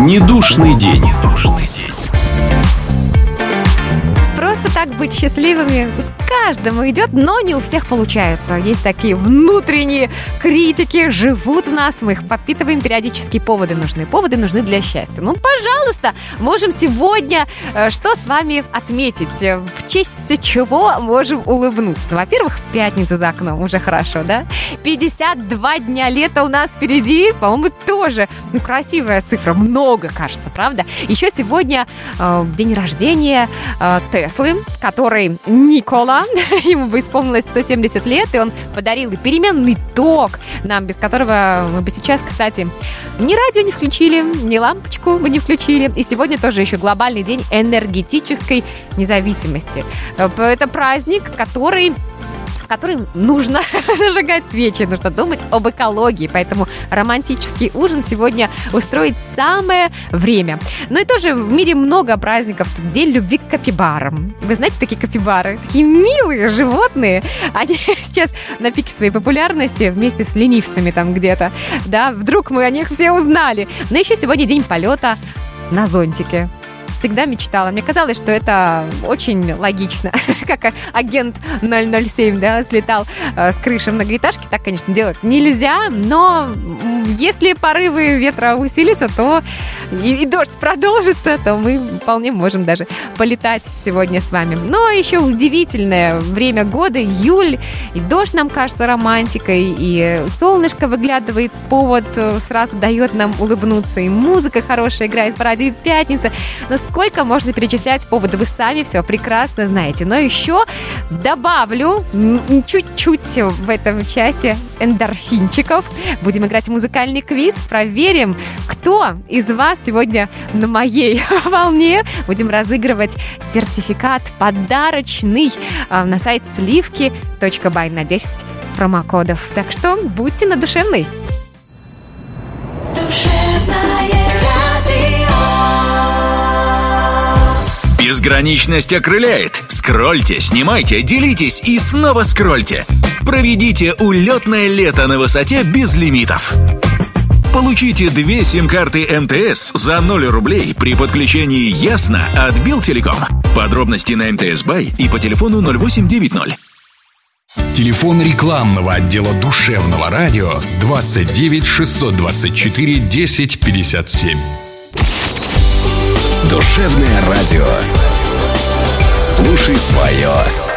Недушный день. Просто так быть счастливыми каждому идет, но не у всех получается. Есть такие внутренние критики, живут в нас, мы их подпитываем периодически. Поводы нужны для счастья. Ну, пожалуйста, можем сегодня что с вами отметить? В честь чего можем улыбнуться? Ну, во-первых, пятница за окном, уже хорошо, да? 52 дня лета у нас впереди, по-моему, тоже красивая цифра, много, кажется, правда? Еще сегодня день рождения Теслы, который Никола, ему бы исполнилось 170 лет, и он подарил и переменный ток нам, без которого мы бы сейчас, кстати, ни радио не включили, ни лампочку бы не включили. И сегодня тоже еще глобальный день энергетической независимости. Это праздник, в который нужно зажигать свечи, нужно думать об экологии, поэтому романтический ужин сегодня устроить самое время. Ну и тоже в мире много праздников. День любви к капибарам. Вы знаете такие капибары? Такие милые животные. Они сейчас на пике своей популярности вместе с ленивцами там где-то. Да, вдруг мы о них все узнали. Но еще сегодня день полета на зонтике. Всегда мечтала. Мне казалось, что это очень логично. Как агент 007, да, слетал с крыши многоэтажки. Так, конечно, делать нельзя, но если порывы ветра усилятся, то и дождь продолжится, то мы вполне можем даже полетать сегодня с вами. Но еще удивительное время года, июль, и дождь нам кажется романтикой, и солнышко выглядывает, повод сразу дает нам улыбнуться, и музыка хорошая играет по радио, пятница. Но сколько можно перечислять поводов, вы сами все прекрасно знаете. Но еще добавлю чуть-чуть в этом часе эндорфинчиков. Будем играть в музыкальный квиз, проверим, кто из вас сегодня на моей волне. Будем разыгрывать сертификат подарочный на сайт sливки.бай на 10 промокодов. Так что будьте надушевны. Безграничность окрыляет. Скрольте, снимайте, делитесь и снова скрольте. Проведите улетное лето на высоте без лимитов. Получите 2 сим-карты МТС за 0 рублей при подключении «Ясно» от Билтелеком. Подробности на МТС Бай и по телефону 0890. Телефон рекламного отдела душевного радио 29 624 10 57. Душевное радио. Слушай свое.